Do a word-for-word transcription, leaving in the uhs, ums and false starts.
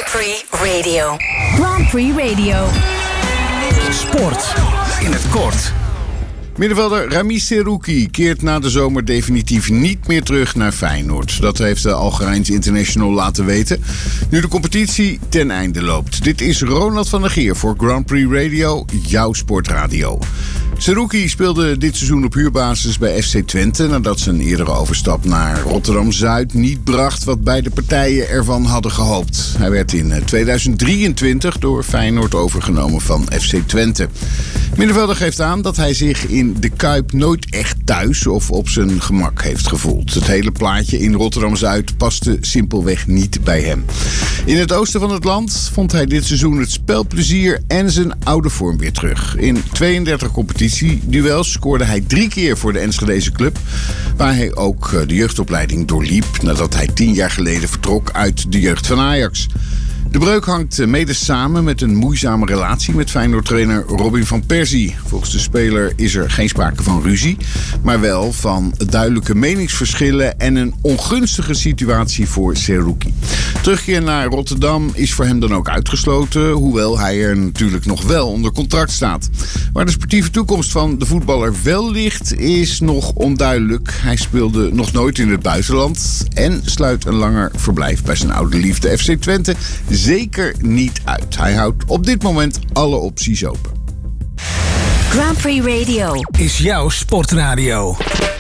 Prix Radio. Grand Prix Radio. Sport in het kort. Middenvelder Rami Serouki keert na de zomer definitief niet meer terug naar Feyenoord. Dat heeft de Algerijnse international laten weten, nu de competitie ten einde loopt. Dit is Ronald van der Geer voor Grand Prix Radio, jouw sportradio. Serouki speelde dit seizoen op huurbasis bij F C Twente, nadat zijn eerdere overstap naar Rotterdam-Zuid niet bracht wat beide partijen ervan hadden gehoopt. Hij werd in tweeduizend drieëntwintig door Feyenoord overgenomen van F C Twente. Middenvelder geeft aan dat hij zich in de Kuip nooit echt thuis of op zijn gemak heeft gevoeld. Het hele plaatje in Rotterdam-Zuid paste simpelweg niet bij hem. In het oosten van het land vond hij dit seizoen het spelplezier en zijn oude vorm weer terug. In tweeëndertig competitieduels scoorde hij drie keer voor de Enschedese club, waar hij ook de jeugdopleiding doorliep nadat hij tien jaar geleden vertrok uit de jeugd van Ajax. De breuk hangt mede samen met een moeizame relatie met Feyenoord-trainer Robin van Persie. Volgens de speler is er geen sprake van ruzie, maar wel van duidelijke meningsverschillen en een ongunstige situatie voor Serouki. Terugkeer naar Rotterdam is voor hem dan ook uitgesloten, hoewel hij er natuurlijk nog wel onder contract staat. Waar de sportieve toekomst van de voetballer wel ligt, is nog onduidelijk. Hij speelde nog nooit in het buitenland en sluit een langer verblijf bij zijn oude liefde F C Twente zeker niet uit. Hij houdt op dit moment alle opties open. Grand Prix Radio is jouw sportradio.